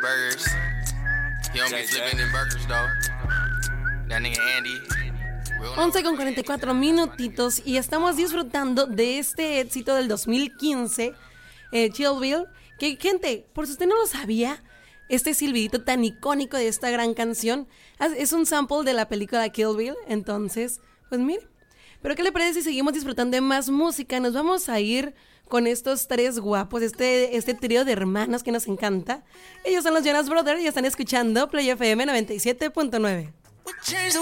burgers. He don't be flipping them burgers, though. That nigga Andy. 11:44 y estamos disfrutando de este éxito del 2015, Chill Bill. Que, gente, por si usted no lo sabía, este silbidito tan icónico de esta gran canción es un sample de la película Kill Bill. Entonces, pues mire. Pero ¿qué le parece si seguimos disfrutando de más música? Nos vamos a ir con estos tres guapos, este trío de hermanos que nos encanta. Ellos son los Jonas Brothers y están escuchando Play FM 97.9.